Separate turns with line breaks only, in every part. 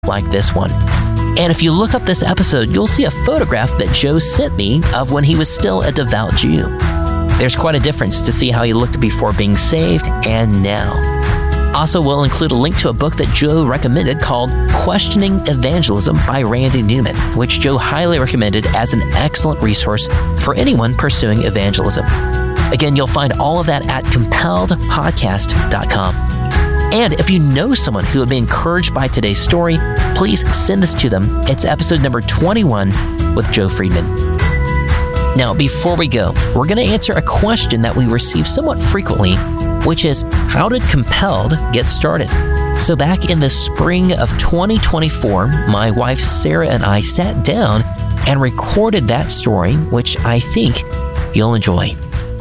like this one. And if you look up this episode, you'll see a photograph that Joe sent me of when he was still a devout Jew. There's quite a difference to see how he looked before being saved and now. Also, we'll include a link to a book that Joe recommended called Questioning Evangelism by Randy Newman, which Joe highly recommended as an excellent resource for anyone pursuing evangelism. Again, you'll find all of that at compelledpodcast.com. And if you know someone who would be encouraged by today's story, please send this to them. It's episode number 21 with Joe Friedman. Now, before we go, we're going to answer a question that we receive somewhat frequently, which is, how did Compelled get started? So back in the spring of 2024, my wife Sarah and I sat down and recorded that story, which I think you'll enjoy.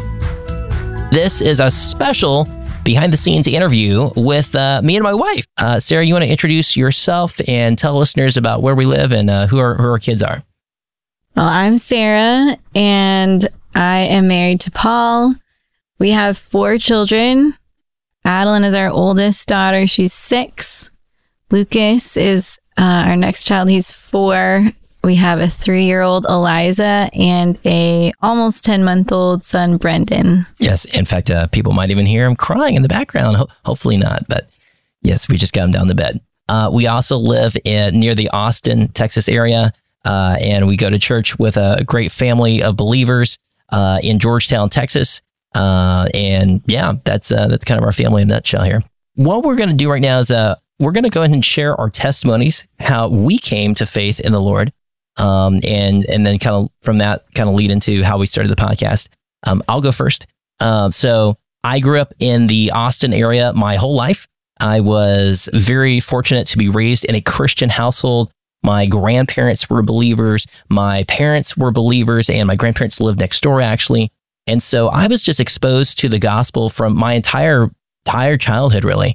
This is a special behind-the-scenes interview with me and my wife. Sarah, you want to introduce yourself and tell listeners about where we live and who our kids are?
Well, I'm Sarah, and I am married to Paul. We have 4 children. Adeline is our oldest daughter. She's 6. Lucas is our next child. He's 4. We have a 3-year-old Eliza and a almost 10-month-old son, Brendan.
Yes. In fact, people might even hear him crying in the background. Hopefully not. But yes, we just got him down to bed. We also live near the Austin, Texas area. And we go to church with a great family of believers in Georgetown, Texas. And yeah, that's kind of our family in a nutshell here. What we're going to do right now is we're going to go ahead and share our testimonies, how we came to faith in the Lord. And then kind of from that kind of lead into how we started the podcast. I'll go first. So I grew up in the Austin area my whole life. I was very fortunate to be raised in a Christian household. My grandparents were believers. My parents were believers, and my grandparents lived next door, actually. And so I was just exposed to the gospel from my entire childhood, really.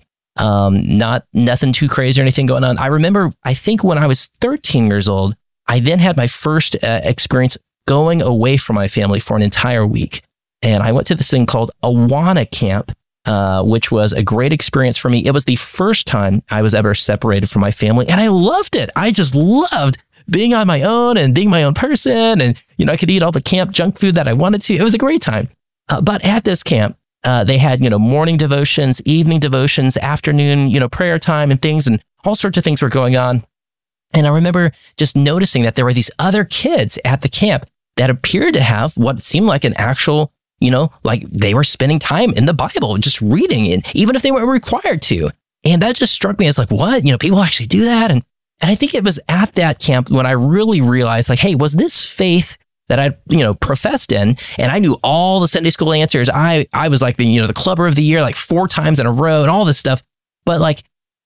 Nothing too crazy or anything going on. I remember, I think when I was 13 years old, I then had my first experience going away from my family for an entire week. And I went to this thing called Awana Camp, which was a great experience for me. It was the first time I was ever separated from my family, and I loved it. I just loved being on my own and being my own person. And, I could eat all the camp junk food that I wanted to. It was a great time. But at this camp, they had, morning devotions, evening devotions, afternoon, prayer time and things, and all sorts of things were going on. And I remember just noticing that there were these other kids at the camp that appeared to have what seemed like an actual, like they were spending time in the Bible, just reading it, even if they weren't required to. And that just struck me as like, what? People actually do that. And I think it was at that camp when I really realized, like, hey, was this faith that I, professed in, and I knew all the Sunday school answers. I was like the clubber of the year, like 4 times in a row and all this stuff. But like,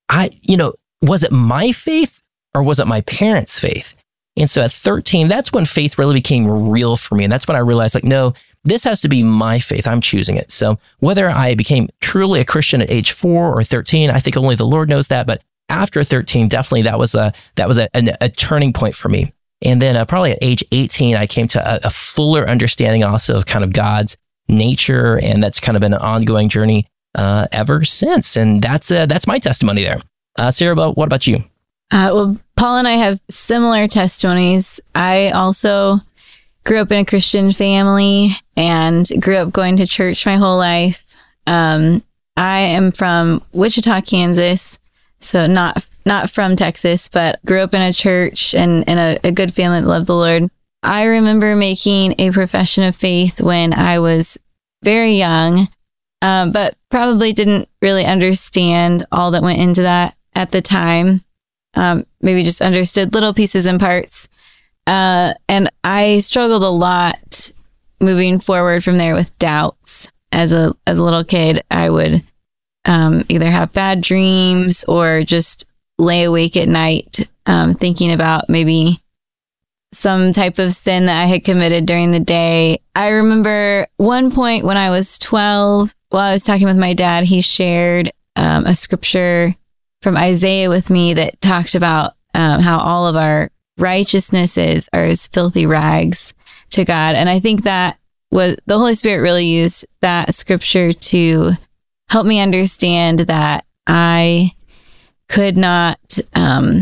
was it my faith or was it my parents' faith? And so at 13, that's when faith really became real for me. And that's when I realized, like, no, this has to be my faith. I'm choosing it. So whether I became truly a Christian at age 4 or 13, I think only the Lord knows that. But after 13, definitely that was a turning point for me. And then probably at age 18, I came to a fuller understanding also of kind of God's nature. And that's kind of been an ongoing journey ever since. And that's my testimony there. Sarah, what about you?
Well, Paul and I have similar testimonies. I also grew up in a Christian family and grew up going to church my whole life. I am from Wichita, Kansas, so not from Texas, but grew up in a church and in a good family that loved the Lord. I remember making a profession of faith when I was very young, but probably didn't really understand all that went into that at the time. Maybe just understood little pieces and parts. And I struggled a lot moving forward from there with doubts. As a little kid, I would either have bad dreams or just lay awake at night thinking about maybe some type of sin that I had committed during the day. I remember one point when I was 12, while I was talking with my dad, he shared a scripture from Isaiah with me that talked about how all of our righteousnesses are as filthy rags to God. And I think that was the Holy Spirit really used that scripture to help me understand that I could not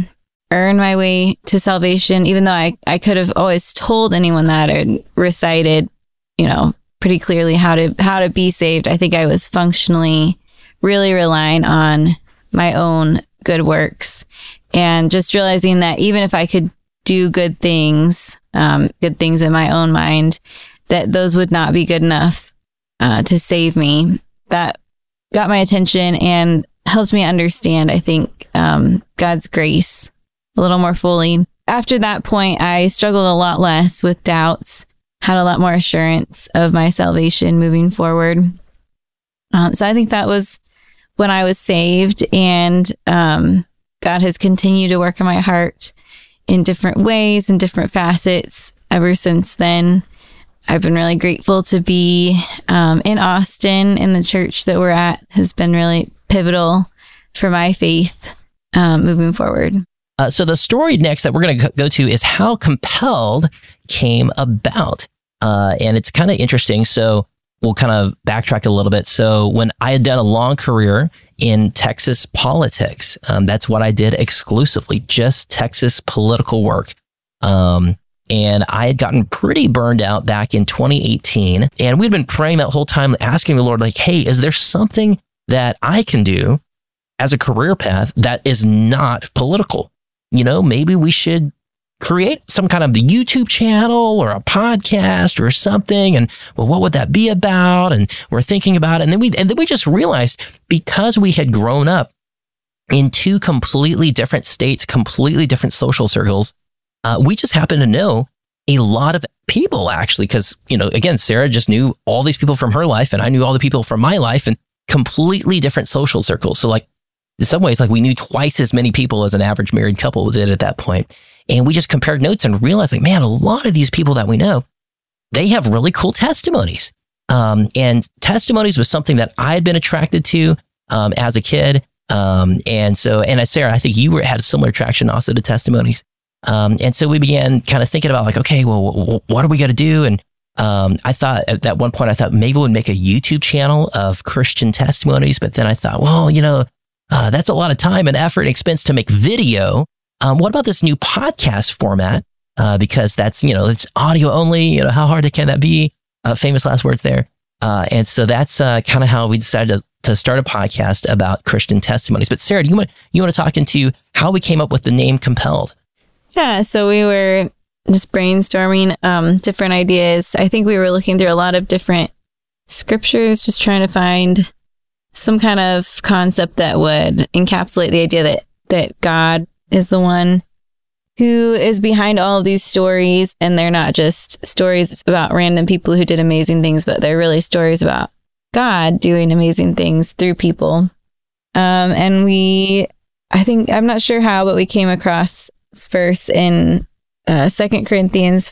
earn my way to salvation, even though I could have always told anyone that or recited, pretty clearly how to be saved. I think I was functionally really relying on my own good works, and just realizing that even if I could do good things in my own mind, that those would not be good enough to save me. That got my attention and helped me understand, I think, God's grace a little more fully. After that point, I struggled a lot less with doubts, had a lot more assurance of my salvation moving forward. So I think that was when I was saved, and God has continued to work in my heart in different ways and different facets ever since then. I've been really grateful to be in Austin, and the church that we're at has been really pivotal for my faith moving forward.
So the story next that we're going to go to is how Compelled came about. And it's kind of interesting. So we'll kind of backtrack a little bit. So when I had done a long career in Texas politics, that's what I did exclusively, just Texas political work. And I had gotten pretty burned out back in 2018. And we'd been praying that whole time, asking the Lord, like, hey, is there something that I can do as a career path that is not political? Maybe we should create some kind of the YouTube channel or a podcast or something. And well, what would that be about? And we're thinking about it. And then we just realized, because we had grown up in two completely different states, completely different social circles, we just happened to know a lot of people, actually, because, again, Sarah just knew all these people from her life, and I knew all the people from my life, and completely different social circles. So in some ways, we knew twice as many people as an average married couple did at that point. And we just compared notes and realized, man, a lot of these people that we know, they have really cool testimonies. And testimonies was something that I had been attracted to as a kid. And Sarah, I think you had a similar attraction also to testimonies. And so we began kind of thinking about okay, well, what are we going to do? And I thought at one point, maybe we'd make a YouTube channel of Christian testimonies. But then I thought, well, that's a lot of time and effort and expense to make video. What about this new podcast format? Because that's, it's audio only. How hard can that be? Famous last words there. And so that's kind of how we decided to start a podcast about Christian testimonies. But Sarah, do you want to talk into how we came up with the name Compelled?
Yeah, so we were just brainstorming different ideas. I think we were looking through a lot of different scriptures, just trying to find some kind of concept that would encapsulate the idea that God is the one who is behind all of these stories, and they're not just stories about random people who did amazing things, but they're really stories about God doing amazing things through people. And I'm not sure how, but we came across this verse in 2 Corinthians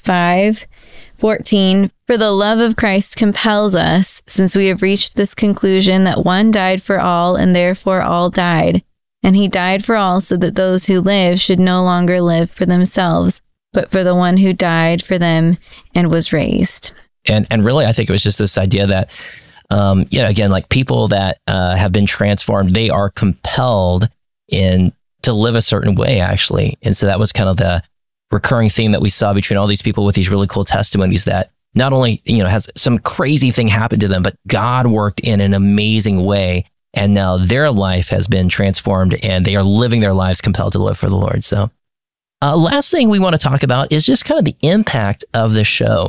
5:14. For the love of Christ compels us, since we have reached this conclusion that one died for all, and therefore all died. And he died for all, so that those who live should no longer live for themselves, but for the one who died for them and was raised.
And really, I think it was just this idea that, again, people that have been transformed, they are compelled to live a certain way, actually. And so that was kind of the recurring theme that we saw between all these people with these really cool testimonies that not only, has some crazy thing happen to them, but God worked in an amazing way. And now their life has been transformed and they are living their lives compelled to live for the Lord. So last thing we want to talk about is just kind of the impact of the show.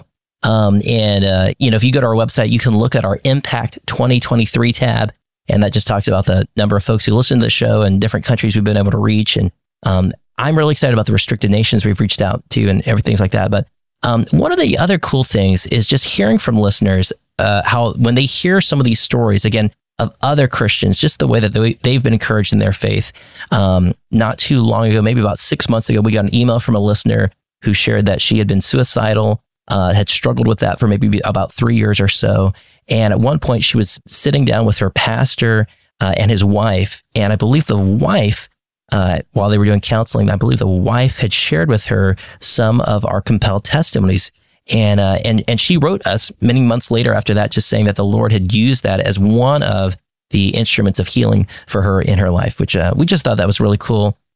If you go to our website, you can look at our Impact 2023 tab. And that just talks about the number of folks who listen to the show and different countries we've been able to reach. And I'm really excited about the restricted nations we've reached out to and everything like that. But one of the other cool things is just hearing from listeners how when they hear some of these stories, again, of other Christians, just the way that they've been encouraged in their faith. Not too long ago, maybe about 6 months ago, we got an email from a listener who shared that she had been suicidal, had struggled with that for maybe about 3 years or so. And at one point, she was sitting down with her pastor and his wife. And I believe the wife, while they were doing counseling, I believe the wife had shared with her some of our compelled testimonies. And she wrote us many months later after that, just saying that the Lord had used that as one of the instruments of healing for her in her life, which we just thought that was really cool.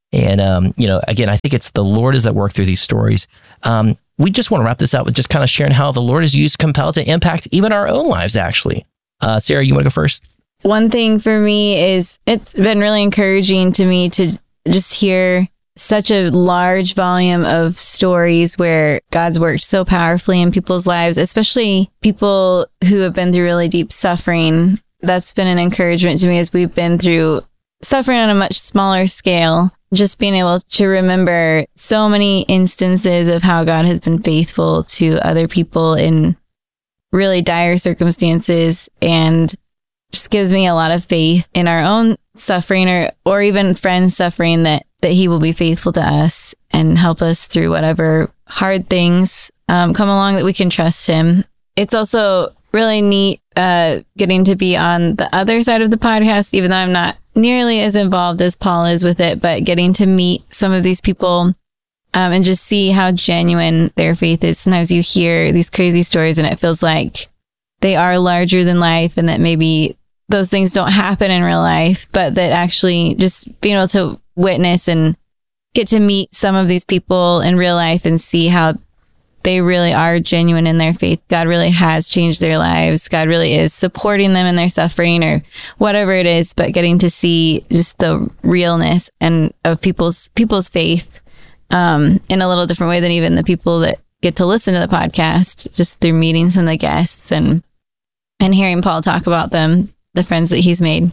And, again, I think it's the Lord is at work through these stories. We just want to wrap this out with just kind of sharing how the Lord has used Compelled to impact even our own lives, actually. Sarah, you want to go first?
One thing for me is it's been really encouraging to me to just hear such a large volume of stories where God's worked so powerfully in people's lives, especially people who have been through really deep suffering. That's been an encouragement to me as we've been through suffering on a much smaller scale. Just being able to remember so many instances of how God has been faithful to other people in really dire circumstances, and just gives me a lot of faith in our own suffering or even friends' suffering that he will be faithful to us and help us through whatever hard things come along, that we can trust him. It's also really neat getting to be on the other side of the podcast, even though I'm not nearly as involved as Paul is with it, but getting to meet some of these people and just see how genuine their faith is. Sometimes you hear these crazy stories and it feels like they are larger than life, and that maybe those things don't happen in real life, but that actually just being able to witness and get to meet some of these people in real life and see how they really are genuine in their faith. God really has changed their lives. God really is supporting them in their suffering or whatever it is, but getting to see just the realness and of people's faith in a little different way than even the people that get to listen to the podcast, just through meeting some of the guests and hearing Paul talk about them, the friends that he's made.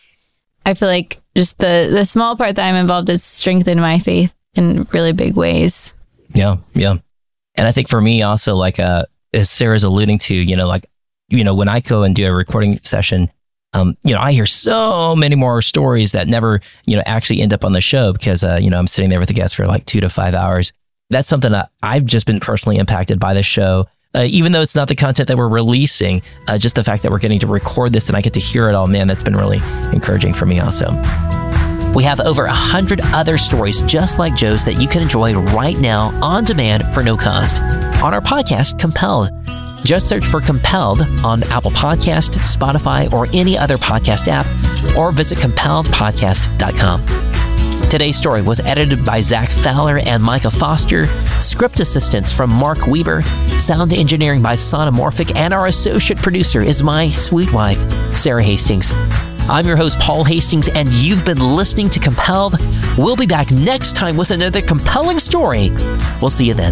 I feel like just the small part that I'm involved has strengthened my faith in really big ways.
Yeah. And I think for me also, like as Sarah's alluding to, when I go and do a recording session, I hear so many more stories that never, actually end up on the show because, I'm sitting there with the guests for like 2 to 5 hours. That's something that I've just been personally impacted by the show. Even though it's not the content that we're releasing, just the fact that we're getting to record this and I get to hear it all, man, that's been really encouraging for me also. We have over 100 other stories just like Joe's that you can enjoy right now on demand for no cost on our podcast, Compelled. Just search for Compelled on Apple Podcast, Spotify, or any other podcast app, or visit compelledpodcast.com. Today's story was edited by Zach Fowler and Micah Foster, script assistance from Mark Weber, sound engineering by Sonomorphic, and our associate producer is my sweet wife, Sarah Hastings. I'm your host, Paul Hastings, and you've been listening to Compelled. We'll be back next time with another compelling story. We'll see you then.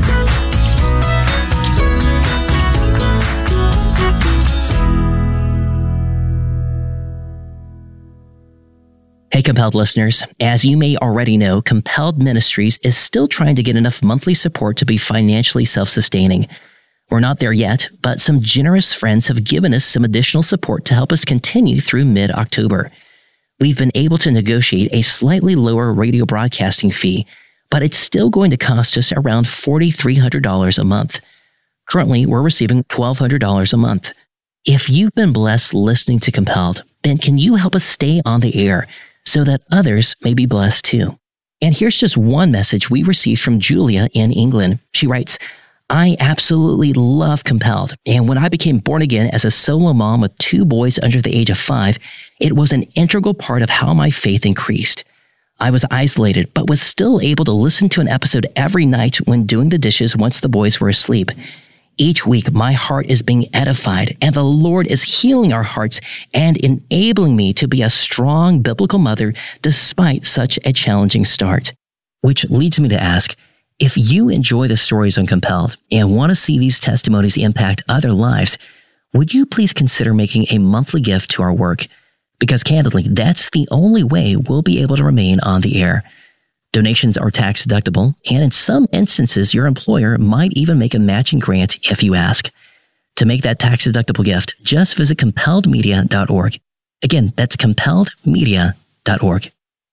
Hey, Compelled listeners. As you may already know, Compelled Ministries is still trying to get enough monthly support to be financially self-sustaining. We're not there yet, but some generous friends have given us some additional support to help us continue through mid-October. We've been able to negotiate a slightly lower radio broadcasting fee, but it's still going to cost us around $4,300 a month. Currently, we're receiving $1,200 a month. If you've been blessed listening to Compelled, then can you help us stay on the air so that others may be blessed too? And here's just one message we received from Julia in England. She writes, I absolutely love Compelled, and when I became born again as a solo mom with 2 boys under the age of 5, it was an integral part of how my faith increased. I was isolated, but was still able to listen to an episode every night when doing the dishes once the boys were asleep. Each week, my heart is being edified, and the Lord is healing our hearts and enabling me to be a strong biblical mother despite such a challenging start. Which leads me to ask, if you enjoy the stories on Compelled and want to see these testimonies impact other lives, would you please consider making a monthly gift to our work? Because candidly, that's the only way we'll be able to remain on the air. Donations are tax deductible, and in some instances, your employer might even make a matching grant if you ask. To make that tax deductible gift, just visit compelledmedia.org. Again, that's compelledmedia.org.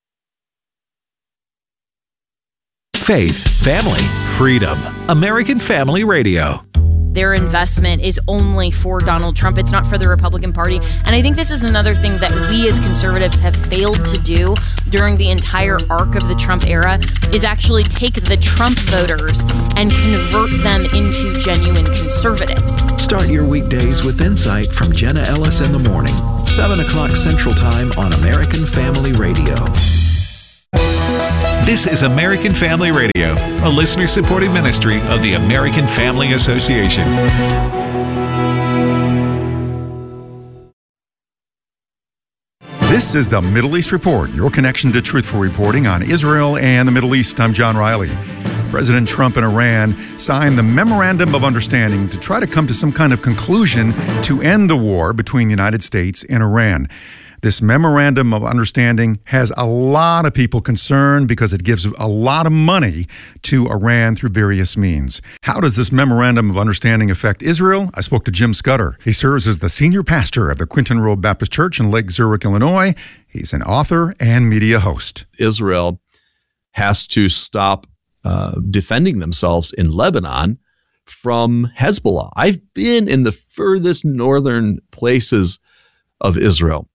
Faith, family, freedom. American Family Radio.
Their investment is only for Donald Trump. It's not for the Republican Party. And I think this is another thing that we as conservatives have failed to do during the entire arc of the Trump era is actually take the Trump voters and convert them into genuine conservatives.
Start your weekdays with insight from Jenna Ellis in the morning, 7 o'clock Central Time on American Family Radio. This is American Family Radio, a listener-supported ministry of the American Family Association.
This is the Middle East Report, your connection to truthful reporting on Israel and the Middle East. I'm John Riley. President Trump and Iran signed the Memorandum of Understanding to try to come to some kind of conclusion to end the war between the United States and Iran. This Memorandum of Understanding has a lot of people concerned because it gives a lot of money to Iran through various means. How does this Memorandum of Understanding affect Israel? I spoke to Jim Scudder. He serves as the senior pastor of the Quinton Road Baptist Church in Lake Zurich, Illinois. He's an author and media host.
Israel has to stop defending themselves in Lebanon from Hezbollah. I've been in the furthest northern places of Israel.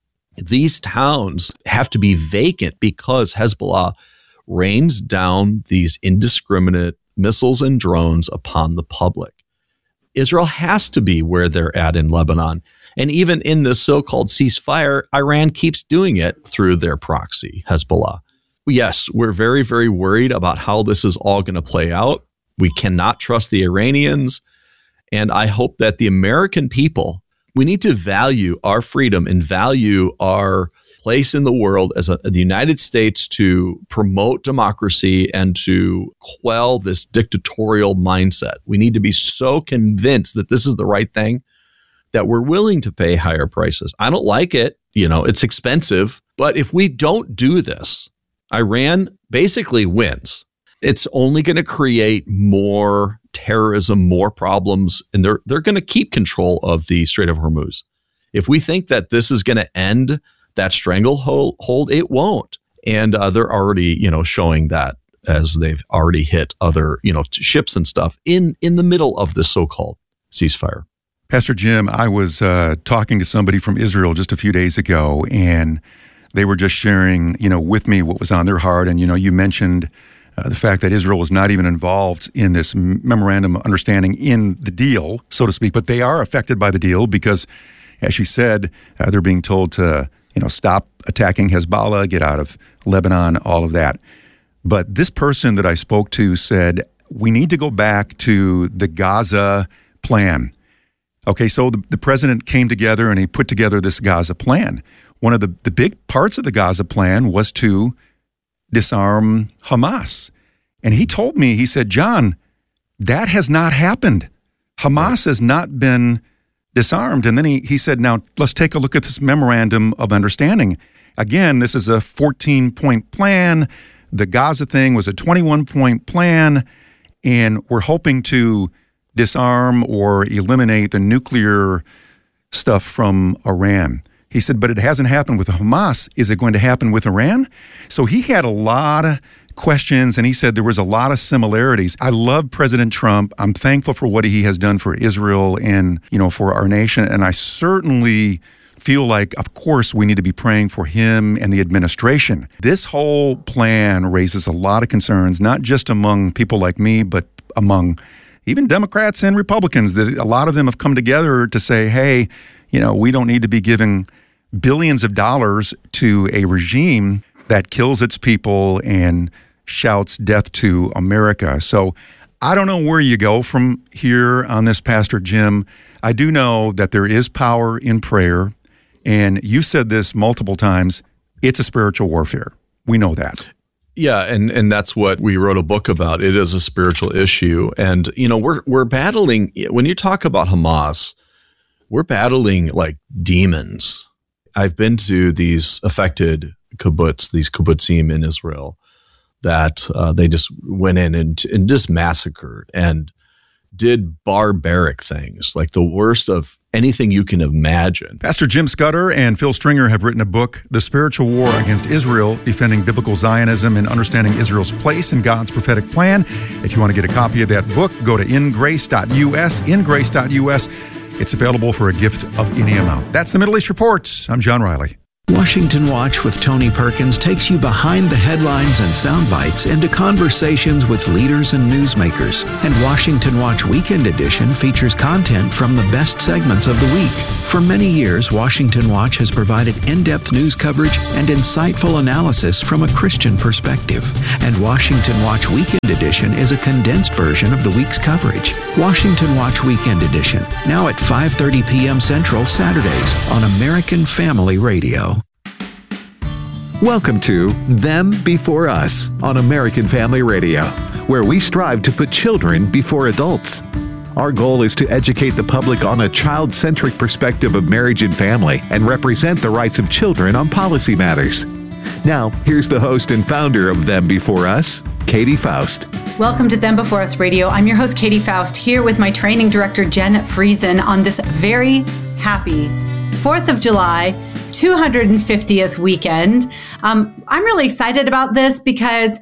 These towns have to be vacant because Hezbollah rains down these indiscriminate missiles and drones upon the public. Israel has to be where they're at in Lebanon. And even in this so-called ceasefire, Iran keeps doing it through their proxy, Hezbollah. Yes, we're very, very worried about how this is all going to play out. We cannot trust the Iranians. And I hope that the American people, we need to value our freedom and value our place in the world as the United States to promote democracy and to quell this dictatorial mindset. We need to be so convinced that this is the right thing that we're willing to pay higher prices. I don't like it. It's expensive. But if we don't do this, Iran basically wins. It's only going to create more terrorism, more problems, and they're going to keep control of the Strait of Hormuz. If we think that this is going to end that stranglehold, it won't. And they're already, showing that as they've already hit other, ships and stuff in the middle of this so-called ceasefire.
Pastor Jim, I was talking to somebody from Israel just a few days ago, and they were just sharing, with me what was on their heart. And, you mentioned the fact that Israel was not even involved in this memorandum of understanding in the deal, so to speak, but they are affected by the deal because, as you said, they're being told to, stop attacking Hezbollah, get out of Lebanon, all of that. But this person that I spoke to said, we need to go back to the Gaza plan. Okay, so the president came together and he put together this Gaza plan. One of the big parts of the Gaza plan was to disarm Hamas. And he told me, he said, John, that has not happened. Hamas has not been disarmed. And then he said, now let's take a look at this Memorandum of Understanding. Again, this is a 14-point plan. The Gaza thing was a 21-point plan. And we're hoping to disarm or eliminate the nuclear stuff from Iran. He said, but it hasn't happened with Hamas. Is it going to happen with Iran? So he had a lot of questions, and he said there was a lot of similarities. I love President Trump. I'm thankful for what he has done for Israel and, for our nation. And I certainly feel like, of course, we need to be praying for him and the administration. This whole plan raises a lot of concerns, not just among people like me, but among even Democrats and Republicans. A lot of them have come together to say, hey, we don't need to be giving billions of dollars to a regime that kills its people and shouts death to America. So I don't know where you go from here on this, Pastor Jim. I do know that there is power in prayer. And you said this multiple times. It's a spiritual warfare. We know that.
Yeah, and that's what we wrote a book about. It is a spiritual issue. And, we're battling, when you talk about Hamas, we're battling like demons. I've been to these affected kibbutz, these kibbutzim in Israel, that they just went in and just massacred and did barbaric things, like the worst of anything you can imagine.
Pastor Jim Scudder and Phil Stringer have written a book, The Spiritual War Against Israel, Defending Biblical Zionism and Understanding Israel's Place in God's Prophetic Plan. If you want to get a copy of that book, go to ingrace.us, ingrace.us. It's available for a gift of any amount. That's the Middle East Report. I'm John Riley.
Washington Watch with Tony Perkins takes you behind the headlines and sound bites into conversations with leaders and newsmakers. And Washington Watch Weekend Edition features content from the best segments of the week. For many years, Washington Watch has provided in-depth news coverage and insightful analysis from a Christian perspective. And Washington Watch Weekend Edition is a condensed version of the week's coverage. Washington Watch Weekend Edition, now at 5:30 p.m. Central Saturdays on American Family Radio.
Welcome to Them Before Us on American Family Radio, where we strive to put children before adults. Our goal is to educate the public on a child-centric perspective of marriage and family and represent the rights of children on policy matters. Now, here's the host and founder of Them Before Us, Katie Faust.
Welcome to Them Before Us Radio. I'm your host, Katie Faust, here with my training director, Jen Friesen, on this very happy 4th of July, 250th weekend. I'm really excited about this because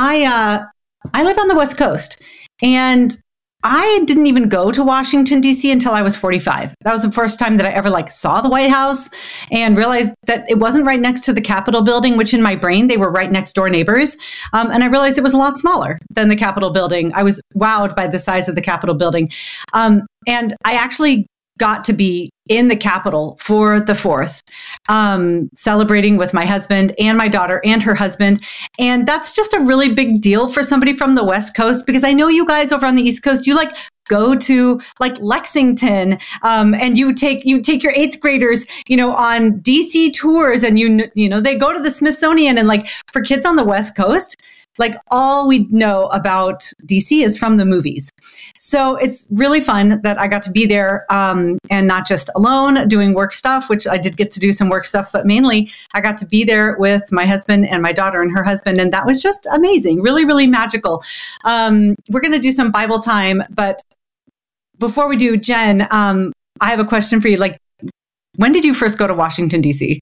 I live on the West Coast, and I didn't even go to Washington, D.C. until I was 45. That was the first time that I ever saw the White House and realized that it wasn't right next to the Capitol building, which in my brain, they were right next door neighbors. And I realized it was a lot smaller than the Capitol building. I was wowed by the size of the Capitol building. And I actually got to be in the Capitol for the 4th, celebrating with my husband and my daughter and her husband. And that's just a really big deal for somebody from the West Coast, because I know you guys over on the East Coast, you go to Lexington, and you take your 8th graders, on DC tours, and they go to the Smithsonian, and for kids on the West Coast, all we know about DC is from the movies. So it's really fun that I got to be there, and not just alone doing work stuff, which I did get to do some work stuff, but mainly I got to be there with my husband and my daughter and her husband. And that was just amazing. Really, really magical. We're going to do some Bible time, but before we do, Jen, I have a question for you. When did you first go to Washington, D.C.?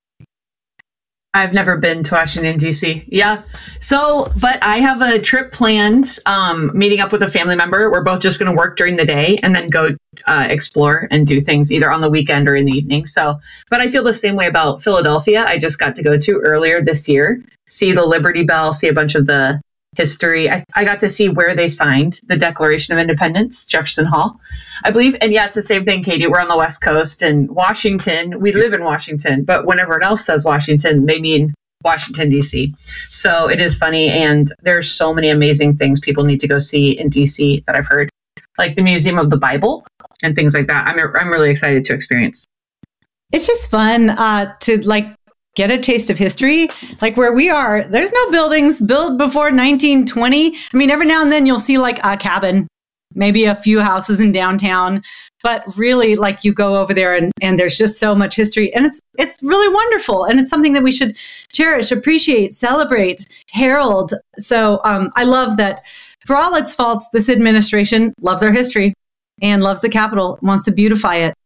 I've never been to Washington, D.C. Yeah. So, but I have a trip planned, meeting up with a family member. We're both just going to work during the day and then go explore and do things either on the weekend or in the evening. So, but I feel the same way about Philadelphia. I just got to go to earlier this year, see the Liberty Bell, see a bunch of the history. I got to see where they signed the Declaration of Independence, Jefferson Hall, I believe. And yeah, it's the same thing, Katie. We're on the West Coast, and Washington, we live in Washington, but when everyone else says Washington, they mean Washington, D.C. So it is funny. And there's so many amazing things people need to go see in D.C. that I've heard, like the Museum of the Bible and things like that. I'm really excited to experience.
It's just fun to get a taste of history. Where we are, there's no buildings built before 1920. I mean, every now and then you'll see a cabin, maybe a few houses in downtown, but really you go over there and there's just so much history, and it's really wonderful. And it's something that we should cherish, appreciate, celebrate, herald. So I love that for all its faults, this administration loves our history and loves the Capitol, wants to beautify it.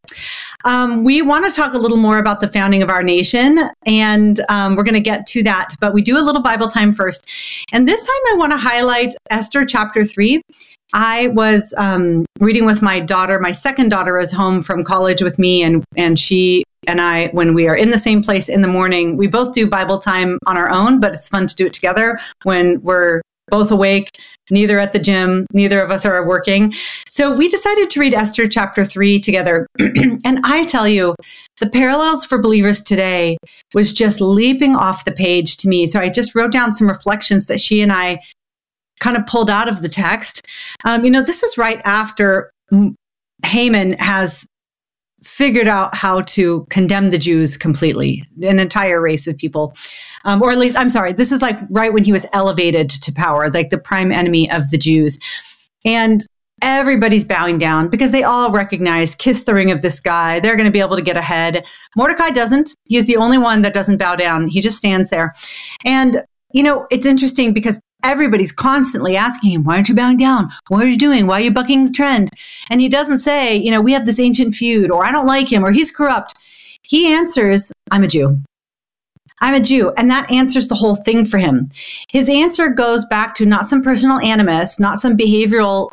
We want to talk a little more about the founding of our nation, and we're going to get to that, but we do a little Bible time first. And this time I want to highlight Esther chapter 3. I was reading with my daughter. My second daughter is home from college with me, and she and I, when we are in the same place in the morning, we both do Bible time on our own, but it's fun to do it together when we're both awake, neither at the gym, neither of us are working. So we decided to read Esther chapter 3 together. And I tell you, the parallels for believers today was just leaping off the page to me. So I just wrote down some reflections that she and I kind of pulled out of the text. This is right after Haman has figured out how to condemn the Jews completely, an entire race of people. Or at least, I'm sorry, this is right when he was elevated to power, the prime enemy of the Jews. And everybody's bowing down because they all recognize, kiss the ring of this guy. They're going to be able to get ahead. Mordecai doesn't. He's the only one that doesn't bow down. He just stands there. And, it's interesting because everybody's constantly asking him, why aren't you bowing down? What are you doing? Why are you bucking the trend? And he doesn't say, we have this ancient feud, or I don't like him, or he's corrupt. He answers, I'm a Jew. I'm a Jew. And that answers the whole thing for him. His answer goes back to not some personal animus, not some behavioral,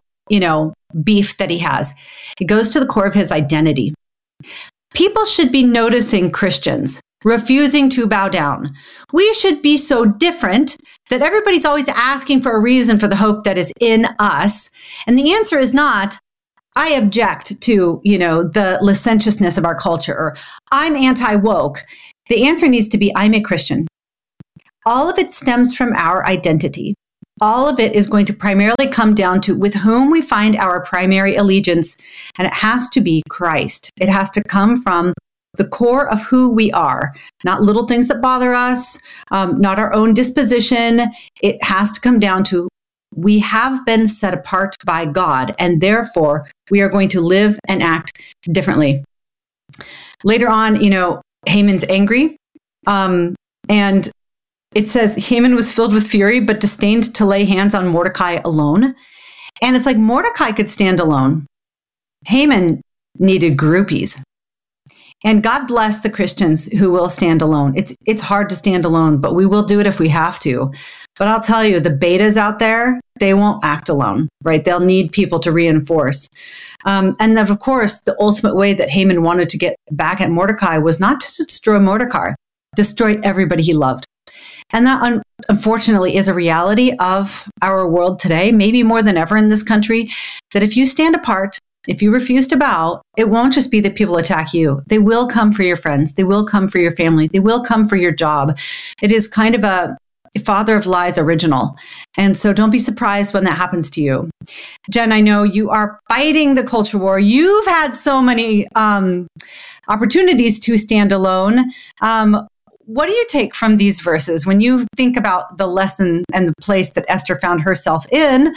beef that he has. It goes to the core of his identity. People should be noticing Christians refusing to bow down. We should be so different that everybody's always asking for a reason for the hope that is in us. And the answer is not, I object to, the licentiousness of our culture, or I'm anti-woke. The answer needs to be, I'm a Christian. All of it stems from our identity. All of it is going to primarily come down to with whom we find our primary allegiance, and it has to be Christ. It has to come from the core of who we are, not little things that bother us, not our own disposition. It has to come down to we have been set apart by God, and therefore we are going to live and act differently. Later on, Haman's angry, and it says Haman was filled with fury, but disdained to lay hands on Mordecai alone. And it's like Mordecai could stand alone. Haman needed groupies. And God bless the Christians who will stand alone. It's hard to stand alone, but we will do it if we have to. But I'll tell you, the betas out there, they won't act alone, right? They'll need people to reinforce. And then, of course, the ultimate way that Haman wanted to get back at Mordecai was not to destroy Mordecai, destroy everybody he loved. And that, unfortunately, is a reality of our world today, maybe more than ever in this country, that if you stand apart, if you refuse to bow, it won't just be that people attack you. They will come for your friends. They will come for your family. They will come for your job. It is kind of a father of lies original. And so don't be surprised when that happens to you. Jen, I know you are fighting the culture war. You've had so many opportunities to stand alone. What do you take from these verses when you think about the lesson and the place that Esther found herself in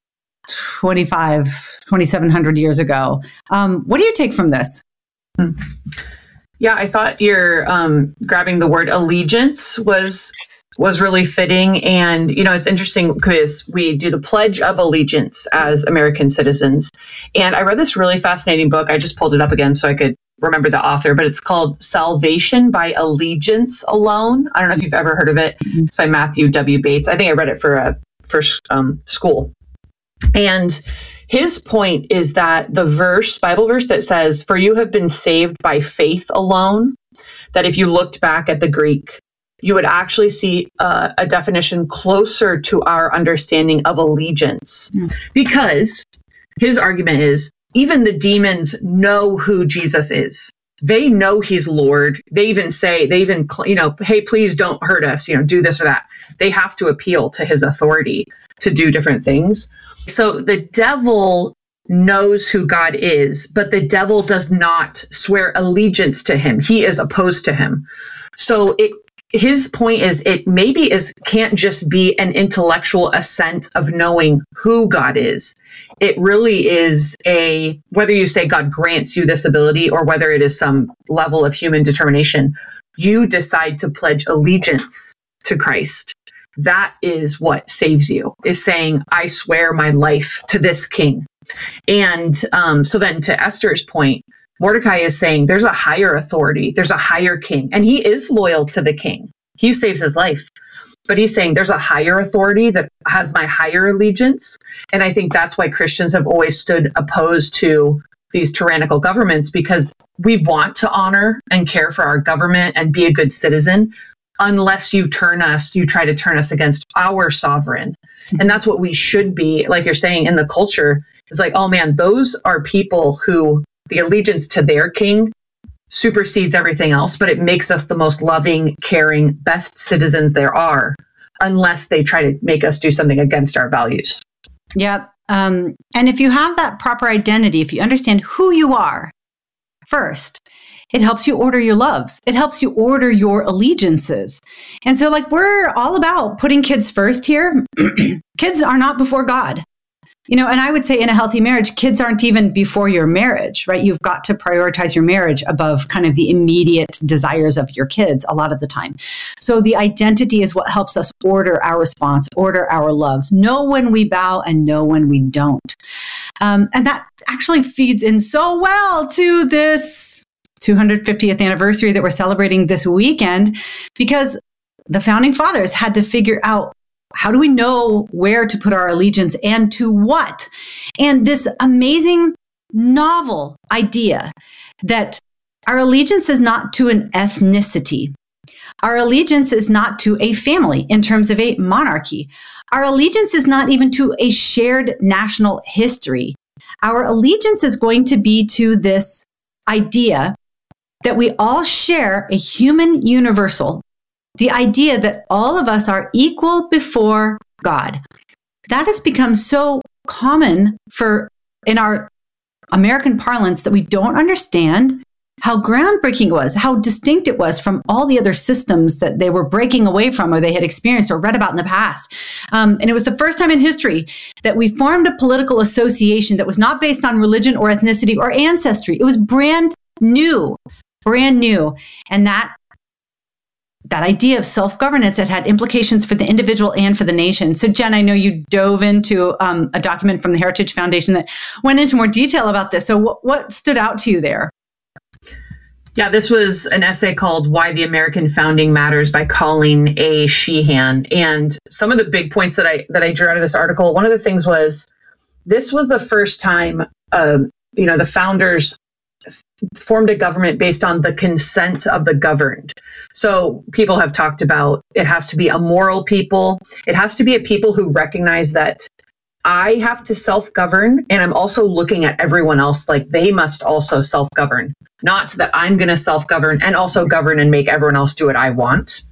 2,700 years ago? What do you take from this?
Yeah, I thought your grabbing the word allegiance was really fitting. And, it's interesting because we do the Pledge of Allegiance as American citizens. And I read this really fascinating book. I just pulled it up again so I could remember the author, but it's called Salvation by Allegiance Alone. I don't know if you've ever heard of it. It's by Matthew W. Bates. I think I read it for school. And his point is that the Bible verse that says, "For you have been saved by faith alone," that if you looked back at the Greek, you would actually see a definition closer to our understanding of allegiance. Because his argument is, even the demons know who Jesus is. They know he's Lord. They even say, hey, please don't hurt us, do this or that. They have to appeal to his authority to do different things. So the devil knows who God is, but the devil does not swear allegiance to him. He is opposed to him. So his point is it can't just be an intellectual assent of knowing who God is. It really is whether you say God grants you this ability or whether it is some level of human determination, you decide to pledge allegiance to Christ. That is what saves you, is saying, I swear my life to this king. And so then to Esther's point, Mordecai is saying there's a higher authority, there's a higher king, and he is loyal to the king. He saves his life. But he's saying there's a higher authority that has my higher allegiance. And I think that's why Christians have always stood opposed to these tyrannical governments, because we want to honor and care for our government and be a good citizen, unless you try to turn us against our sovereign. And that's what we should be, like you're saying, in the culture. It's like, oh man, those are people who the allegiance to their king supersedes everything else, but it makes us the most loving, caring, best citizens there are, unless they try to make us do something against our values.
Yep. And if you have that proper identity, if you understand who you are first, it helps you order your loves. It helps you order your allegiances. And so we're all about putting kids first here. Kids are not before God. And I would say in a healthy marriage, kids aren't even before your marriage, right? You've got to prioritize your marriage above kind of the immediate desires of your kids a lot of the time. So the identity is what helps us order our response, order our loves, know when we bow and know when we don't. And that actually feeds in so well to this 250th anniversary that we're celebrating this weekend, because the founding fathers had to figure out, how do we know where to put our allegiance and to what? And this amazing novel idea that our allegiance is not to an ethnicity. Our allegiance is not to a family in terms of a monarchy. Our allegiance is not even to a shared national history. our allegiance is going to be to this idea that we all share a human universal, the idea that all of us are equal before God. That has become so common in our American parlance that we don't understand how groundbreaking it was, how distinct it was from all the other systems that they were breaking away from or they had experienced or read about in the past. And it was the first time in history that we formed a political association that was not based on religion or ethnicity or ancestry. It was brand new. And that idea of self-governance that had implications for the individual and for the nation. So Jen, I know you dove into a document from the Heritage Foundation that went into more detail about this. So what stood out to you there?
Yeah, this was an essay called Why the American Founding Matters by Colleen A. Sheehan. And some of the big points that I drew out of this article, one of the things was this was the first time, the founders formed a government based on the consent of the governed. So people have talked about it has to be a moral people. It has to be a people who recognize that I have to self-govern, and I'm also looking at everyone else like they must also self-govern, not that I'm going to self-govern and also govern and make everyone else do what I want.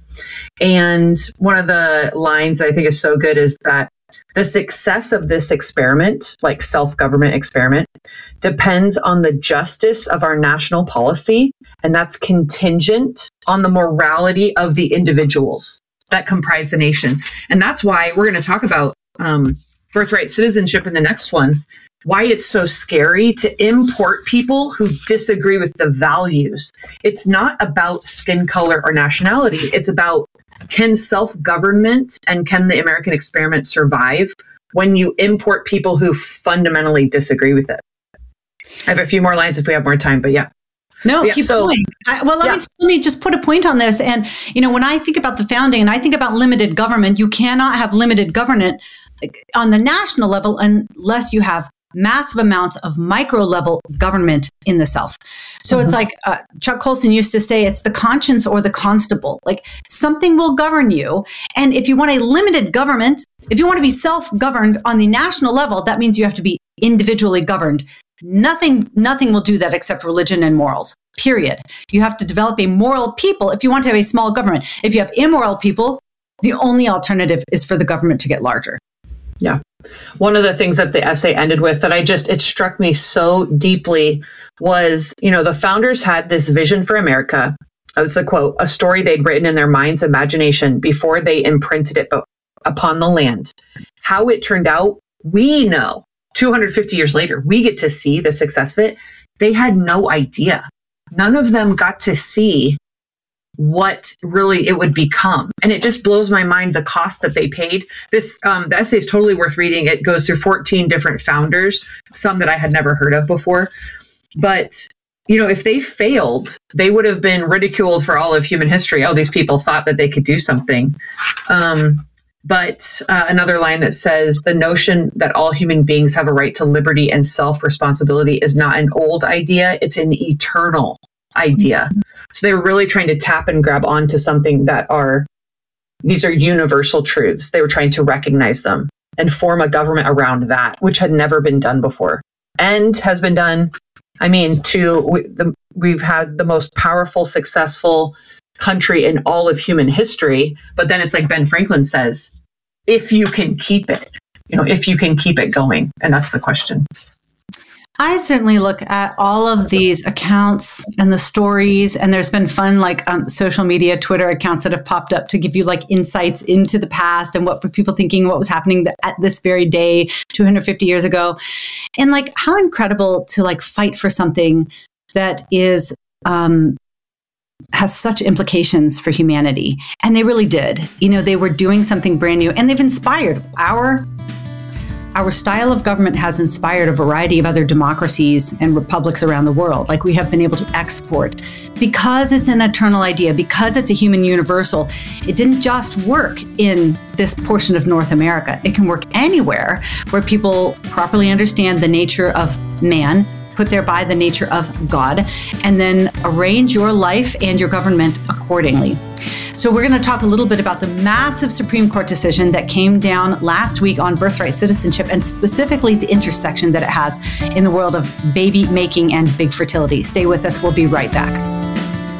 And one of the lines that I think is so good is that the success of this experiment, like self-government experiment, depends on the justice of our national policy, and that's contingent on the morality of the individuals that comprise the nation. And that's why we're going to talk about birthright citizenship in the next one, why it's so scary to import people who disagree with the values. It's not about skin color or nationality. It's about, can self-government and can the American experiment survive when you import people who fundamentally disagree with it? I have a few more lines if we have more time, but yeah.
No, keep going. Let me just put a point on this. And, when I think about the founding and I think about limited government, you cannot have limited government on the national level unless you have massive amounts of micro level government in the self. So it's like Chuck Colson used to say, it's the conscience or the constable. Like something will govern you. And if you want a limited government, if you want to be self-governed on the national level, that means you have to be individually governed. Nothing will do that except religion and morals, period. You have to develop a moral people if you want to have a small government. If you have immoral people, the only alternative is for the government to get larger.
Yeah. One of the things that the essay ended with that it struck me so deeply was, the founders had this vision for America. It's a quote, a story they'd written in their mind's imagination before they imprinted it upon the land. How it turned out, we know. 250 years later, we get to see the success of it. They had no idea. None of them got to see what really it would become. And it just blows my mind the cost that they paid. This the essay is totally worth reading. It goes through 14 different founders, some that I had never heard of before. But, if they failed, they would have been ridiculed for all of human history. Oh, these people thought that they could do something. But another line that says, the notion that all human beings have a right to liberty and self-responsibility is not an old idea, it's an eternal idea. So they were really trying to tap and grab onto something these are universal truths. They were trying to recognize them and form a government around that, which had never been done before and has been done. We've had the most powerful, successful country in all of human history. But then it's like Ben Franklin says, if you can keep it, if you can keep it going. And that's the question.
I certainly look at all of these accounts and the stories, and there's been fun social media, Twitter accounts that have popped up to give you insights into the past and what were people thinking, what was happening at this very day, 250 years ago. And how incredible to fight for something that is, has such implications for humanity. And they really did. They were doing something brand new, and they've inspired our style of government has inspired a variety of other democracies and republics around the world. We have been able to export because it's an eternal idea, because it's a human universal. It didn't just work in this portion of North America. It can work anywhere where people properly understand the nature of man, put thereby the nature of God, and then arrange your life and your government accordingly. So we're going to talk a little bit about the massive Supreme Court decision that came down last week on birthright citizenship, and specifically the intersection that it has in the world of baby making and big fertility. Stay with us. We'll be right back.